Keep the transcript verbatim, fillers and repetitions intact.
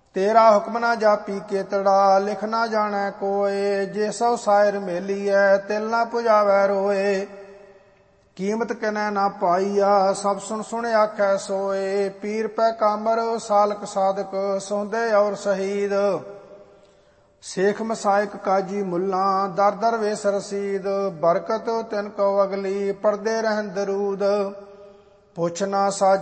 ਤੇਰਾ ਹੁਕਮ ਨਾ ਜਾਪੀ ਕੇਤੜਾ, ਲਿਖ ਨਾ ਜਾਣੈ ਕੋਏ। ਜੇ ਸੋ ਸਾਇਰ ਮੇਲੀਐ, ਤਿਲ ਨਾ ਪੁਜਾਵੈ ਰੋਏ। ਕੀਮਤ ਕਿਨੈ ਨਾ ਪਾਈਆ, ਸਭ ਸੁਣ ਸੁਣ ਆਖੈ ਸੋਏ। ਪੀਰ ਪੈ ਕਾਮਰ, ਸਾਲਕ ਸਾਧਕ, ਸੌਂਦੇ ਔਰ ਸ਼ਹੀਦ। ਸੇਖ ਮਸਾਇਕ ਕਾਜੀ ਮੁੱਲਾ, ਦਰ ਦਰ ਵੇਸ ਰਸੀਦ। ਬਰਕਤ ਤਿਨ ਕੋ ਅਗਲੀ, ਪੜਦੇ ਰਹਿਣ ਦਰੂਦ। ਪੁੱਛ ਨਾ ਸਾਜ